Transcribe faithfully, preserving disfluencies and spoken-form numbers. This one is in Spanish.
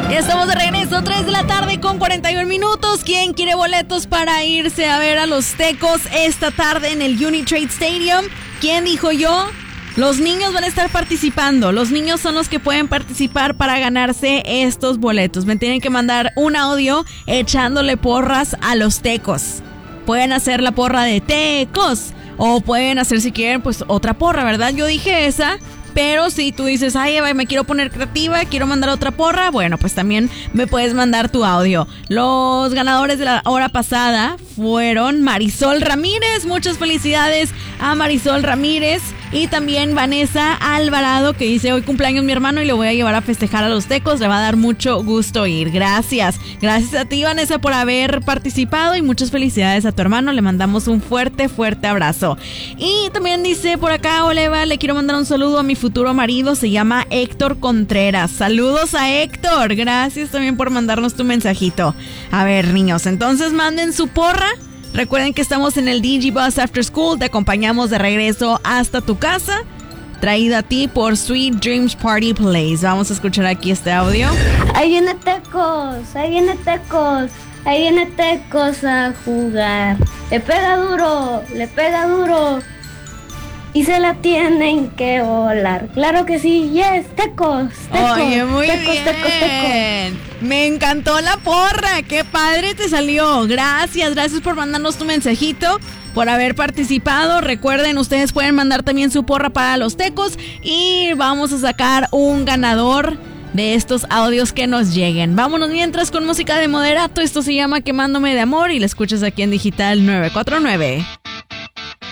Estamos de regreso, tres de la tarde con cuarenta y un minutos. ¿Quién quiere boletos para irse a ver a los Tecos esta tarde en el Unitrade Stadium? ¿Quién dijo yo? Los niños van a estar participando. Los niños son los que pueden participar para ganarse estos boletos. Me tienen que mandar un audio echándole porras a los Tecos. Pueden hacer la porra de Tecos o pueden hacer, si quieren, pues otra porra, ¿verdad? Yo dije esa. Pero si tú dices, ay, Eva, me quiero poner creativa, quiero mandar otra porra, bueno, pues también me puedes mandar tu audio. Los ganadores de la hora pasada fueron Marisol Ramírez. Muchas felicidades a Marisol Ramírez. Y también Vanessa Alvarado, que dice, hoy cumpleaños mi hermano y le voy a llevar a festejar a los Tecos. Le va a dar mucho gusto ir. Gracias. Gracias a ti, Vanessa, por haber participado y muchas felicidades a tu hermano. Le mandamos un fuerte, fuerte abrazo. Y también dice por acá, hola Eva, le quiero mandar un saludo a mi futuro marido. Se llama Héctor Contreras. Saludos a Héctor. Gracias también por mandarnos tu mensajito. A ver, niños, entonces manden su porra. Recuerden que estamos en el D J Bus After School. Te acompañamos de regreso hasta tu casa. Traído a ti por Sweet Dreams Party Place. Vamos a escuchar aquí este audio. Ahí viene Tecos, ahí viene Tecos, ahí viene Tecos a jugar. Le pega duro, le pega duro. Y se la tienen que volar. Claro que sí, yes, Tecos, Tecos. Oye, muy tecos, bien. Tecos, tecos. Me encantó la porra. Qué padre te salió. Gracias, gracias por mandarnos tu mensajito, por haber participado. Recuerden, ustedes pueden mandar también su porra para los Tecos y vamos a sacar un ganador de estos audios que nos lleguen. Vámonos mientras con música de moderato. Esto se llama Quemándome de Amor y la escuchas aquí en Digital nueve cuatro nueve.